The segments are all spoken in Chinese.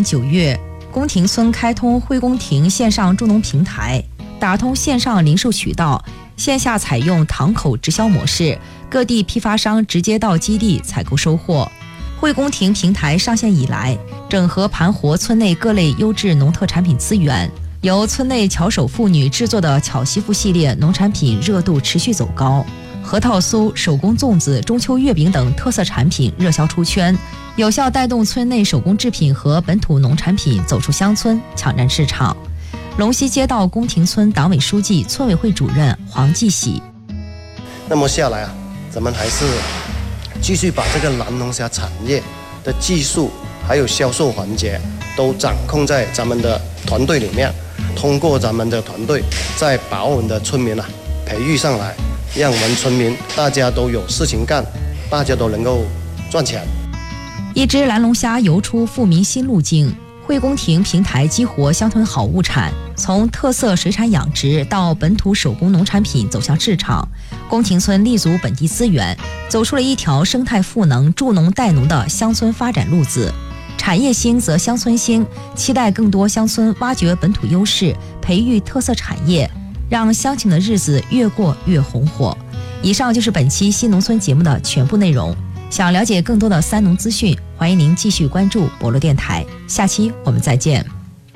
9月，宫廷村开通惠宫廷线上助农平台，打通线上零售渠道，线下采用堂口直销模式，各地批发商直接到基地采购收货。惠宫廷平台上线以来，整合盘活村内各类优质农特产品资源，由村内巧手妇女制作的巧媳妇系列农产品热度持续走高，核桃酥、手工粽子、中秋月饼等特色产品热销出圈，有效带动村内手工制品和本土农产品走出乡村，抢占市场。龙溪街道宫廷村党委书记、村委会主任黄继喜。 那么下来咱们还是继续把这个蓝龙虾产业的技术还有销售环节都掌控在咱们的团队里面，通过咱们的团队再把我们的村民培育上来，让我们村民大家都有事情干，大家都能够赚钱。 一只蓝龙虾游出富民新路径，惠宫廷平台激活乡村好物产，从特色水产养殖到本土手工农产品走向市场。宫廷村立足本地资源，走出了一条生态赋能、助农带农的乡村发展路子。产业兴则乡村兴，期待更多乡村挖掘本土优势，培育特色产业，让乡亲的日子越过越红火。以上就是本期新农村节目的全部内容。想了解更多的三农资讯，欢迎您继续关注博洛电台。下期我们再见。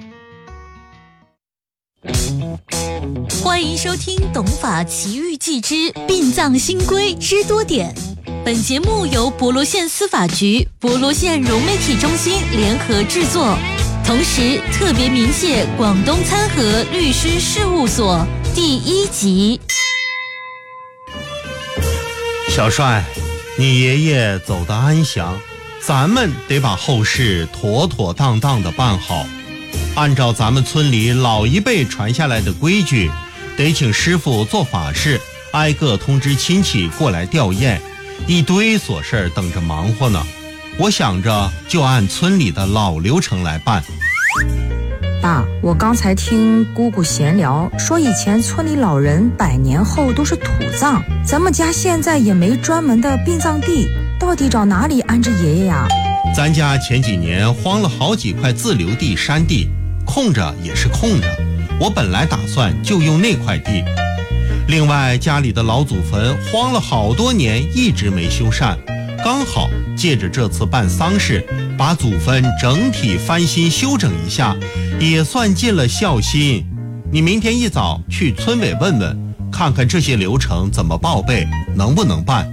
欢迎收听《董法奇遇记之殡葬新规知多点》。本节目由博罗县司法局、博罗县融媒体中心联合制作，同时特别鸣谢广东参合律师事务所。第1集。 小帅，你爷爷走得安详，咱们得把后事妥妥当当的办好。按照咱们村里老一辈传下来的规矩，得请师傅做法事，挨个通知亲戚过来吊唁，一堆琐事等着忙活呢。我想着就按村里的老流程来办。 爸，我刚才听姑姑闲聊，说以前村里老人100年后都是土葬，咱们家现在也没专门的殡葬地，到底找哪里安置爷爷呀？ 咱家前几年荒了好几块自留地山地，空着也是空着，我本来打算就用那块地。另外家里的老祖坟荒了好多年一直没修缮，刚好借着这次办丧事，把祖坟整体翻新修整一下，也算尽了孝心。你明天一早去村委问问，看看这些流程怎么报备，能不能办。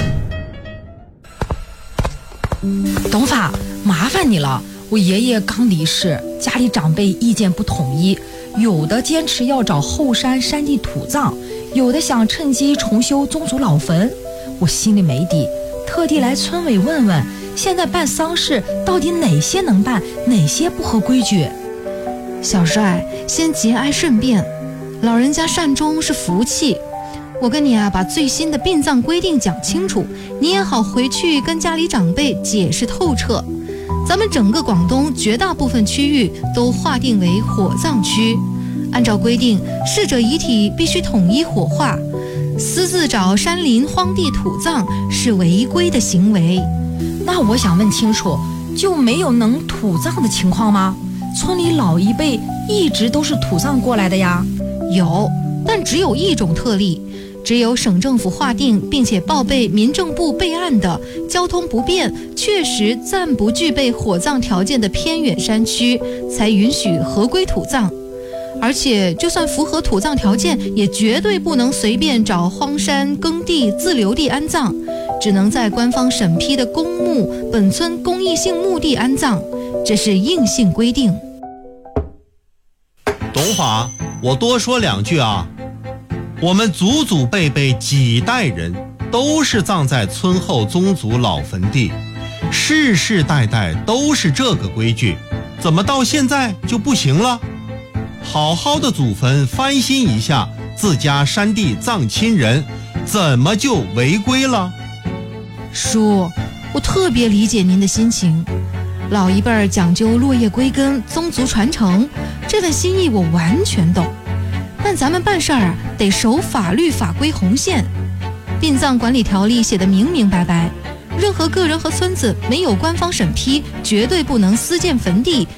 董法，麻烦你了，我爷爷刚离世，家里长辈意见不统一，有的坚持要找后山山地土葬，有的想趁机重修宗族老坟，我心里没底，特地来村委问问，现在办丧事到底哪些能办，哪些不合规矩？ 小帅，先节哀顺变，老人家善终是福气。我跟你把最新的殡葬规定讲清楚，你也好回去跟家里长辈解释透彻。咱们整个广东绝大部分区域都划定为火葬区，按照规定，逝者遗体必须统一火化，私自找山林荒地土葬是违规的行为。 那我想问清楚，就没有能土葬的情况吗？村里老一辈一直都是土葬过来的呀。 有，但只有一种特例，只有省政府划定并且报备民政部备案的交通不便、确实暂不具备火葬条件的偏远山区，才允许合规土葬。而且就算符合土葬条件，也绝对不能随便找荒山耕地自留地安葬，只能在官方审批的公墓、本村公益性墓地安葬，这是硬性规定。 董法，我多说两句啊。我们祖祖辈辈几代人都是葬在村后宗族老坟地，世世代代都是这个规矩，怎么到现在就不行了？好好的祖坟翻新一下，自家山地葬亲人，怎么就违规了？ 叔，我特别理解您的心情，老一辈讲究落叶归根、宗族传承，这份心意我完全懂。但咱们办事儿得守法律法规红线，殡葬管理条例写得明明白白，任何个人和村子没有官方审批，绝对不能私建坟地，